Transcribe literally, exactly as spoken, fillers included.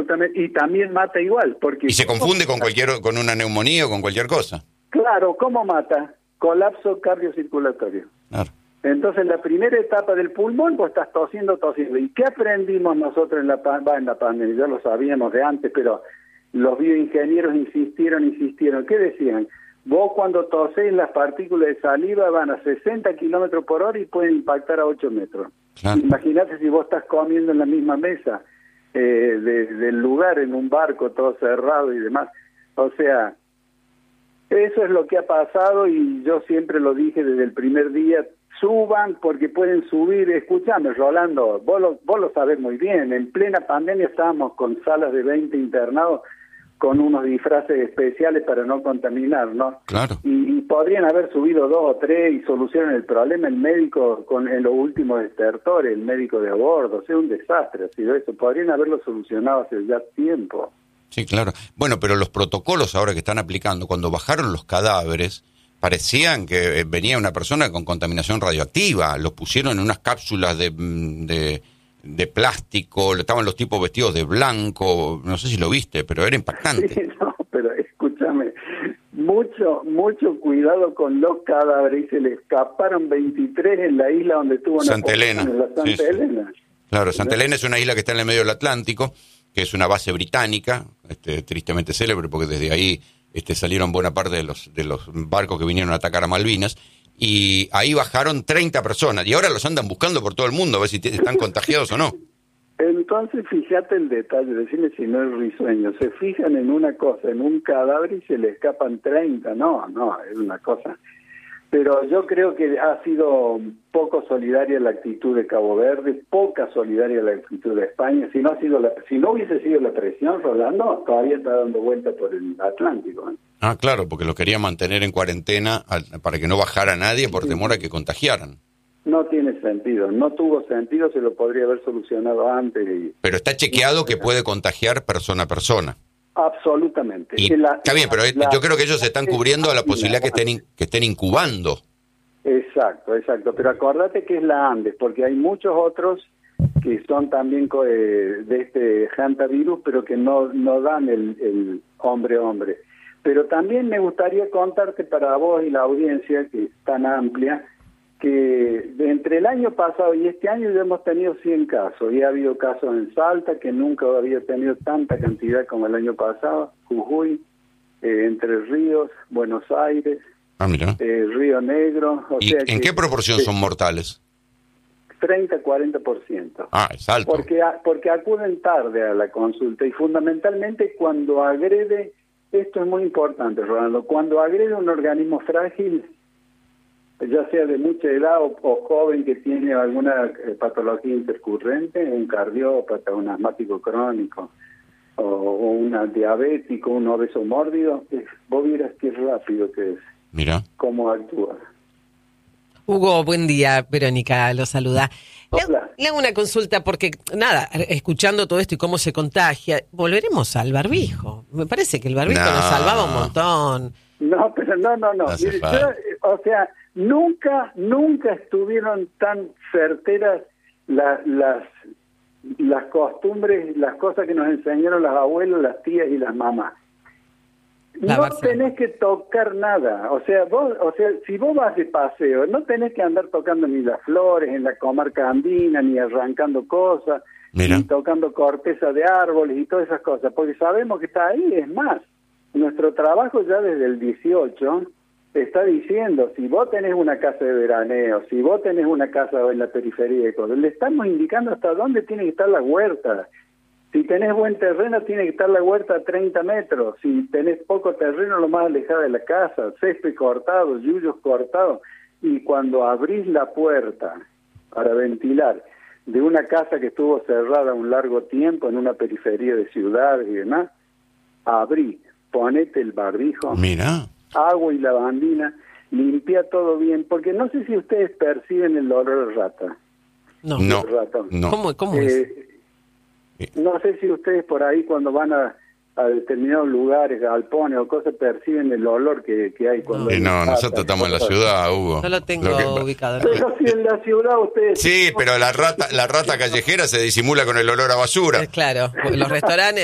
absolutamente, y también mata igual, porque... Y se confunde con cualquier, con una neumonía o con cualquier cosa. Claro, ¿cómo mata? Colapso cardiocirculatorio. Claro. Entonces, la primera etapa del pulmón, vos estás tosiendo, tosiendo. ¿Y qué aprendimos nosotros en la, va, en la pandemia? Ya lo sabíamos de antes, pero los bioingenieros insistieron, insistieron. ¿Qué decían? Vos cuando tosés, las partículas de saliva van a sesenta kilómetros por hora y pueden impactar a ocho metros. Claro. Imagínate si vos estás comiendo en la misma mesa eh, de, del lugar, en un barco todo cerrado y demás. O sea, eso es lo que ha pasado y yo siempre lo dije desde el primer día. Suban porque pueden subir. Escúchame, Rolando, vos lo, vos lo sabés muy bien. En plena pandemia estábamos con salas de veinte internados con unos disfraces especiales para no contaminar, ¿no? Claro. Y, y podrían haber subido dos o tres y solucionan el problema. El médico, con en los últimos desertores, el médico de a bordo, o sea, un desastre ha sido eso. Podrían haberlo solucionado hace ya tiempo. Sí, claro. Bueno, pero los protocolos ahora que están aplicando, cuando bajaron los cadáveres, parecían que venía una persona con contaminación radioactiva. Los pusieron en unas cápsulas de... de de plástico, estaban los tipos vestidos de blanco, no sé si lo viste, pero era impactante. Sí, no, pero escúchame, mucho, mucho cuidado con los cadáveres, y se le escaparon veintitrés en la isla donde estuvo Santa Elena. En la Santa sí, sí. Elena. Claro, Santa Elena es una isla que está en el medio del Atlántico, que es una base británica, este, tristemente célebre, porque desde ahí este, salieron buena parte de los, de los barcos que vinieron a atacar a Malvinas, y ahí bajaron treinta personas, y ahora los andan buscando por todo el mundo a ver si t- están contagiados o no. Entonces, fíjate el detalle, decime si no es risueño, se fijan en una cosa, en un cadáver y se le escapan treinta, no, no, es una cosa. Pero yo creo que ha sido poco solidaria la actitud de Cabo Verde, poca solidaria la actitud de España. Si no ha sido la, si no hubiese sido la presión, Rolando, todavía está dando vuelta por el Atlántico, ¿eh? Ah, claro, porque lo quería mantener en cuarentena al, para que no bajara nadie por temor a que contagiaran. No tiene sentido, no tuvo sentido, se lo podría haber solucionado antes. Y... Pero está chequeado que puede contagiar persona a persona. Absolutamente. Y, la, está bien, pero la, yo creo que ellos se están cubriendo a la posibilidad que estén, in, que estén incubando. Exacto, exacto. Pero acordate que es la Andes, porque hay muchos otros que son también eh, de este hantavirus, pero que no, no dan el, el hombre-hombre. Pero también me gustaría contarte para vos y la audiencia, que es tan amplia, que entre el año pasado y este año ya hemos tenido cien casos, y ha habido casos en Salta, que nunca había tenido tanta cantidad como el año pasado, Jujuy, eh, Entre Ríos, Buenos Aires, ah, mira. Eh, Río Negro. O ¿Y sea en que, qué proporción eh, son mortales? treinta a cuarenta por ciento. Ah, es alto. Porque, porque acuden tarde a la consulta, y fundamentalmente cuando agrede, esto es muy importante, Rolando, cuando agrede un organismo frágil, ya sea de mucha edad o, o joven que tiene alguna eh, patología intercurrente, un cardiópata, un asmático crónico, o, o un diabético, un obeso mórbido, eh, vos vieras qué rápido que es. Mira. Cómo actúa. Hugo, buen día, Verónica lo saluda. Hola. Le, le hago una consulta porque, nada, escuchando todo esto y cómo se contagia, volveremos al barbijo. Me parece que el barbijo no. nos salvaba un montón. No, pero no, no, no. no Yo, o sea, nunca, nunca estuvieron tan certeras la, las las costumbres, las cosas que nos enseñaron las abuelas, las tías y las mamás. No tenés que tocar nada, o sea, vos, o sea, si vos vas de paseo, no tenés que andar tocando ni las flores en la comarca andina, ni arrancando cosas, Mira. ni tocando corteza de árboles y todas esas cosas, porque sabemos que está ahí. Es más, nuestro trabajo ya desde el dieciocho está diciendo, si vos tenés una casa de veraneo, si vos tenés una casa en la periferia de Córdoba, le estamos indicando hasta dónde tiene que estar la huerta. Si tenés buen terreno, tiene que estar la huerta a treinta metros. Si tenés poco terreno, lo más alejado de la casa. Césped cortado, yuyos cortados. Y cuando abrís la puerta para ventilar de una casa que estuvo cerrada un largo tiempo en una periferia de ciudades y demás, abrí, ponete el barbijo, Mira. agua y lavandina, limpia todo bien. Porque no sé si ustedes perciben el olor a rata. No, no, ratón. no. ¿Cómo, cómo Eh, es? No sé si ustedes por ahí cuando van a, a determinados lugares, galpones o cosas, perciben el olor que, que hay cuando... Eh, no, hay nosotros ratas, estamos en la cosas. ciudad, Hugo. No lo tengo Lo que- ubicado. Pero si en la ciudad ustedes... Sí, pero la rata, la rata callejera se disimula con el olor a basura. Claro, los restaurantes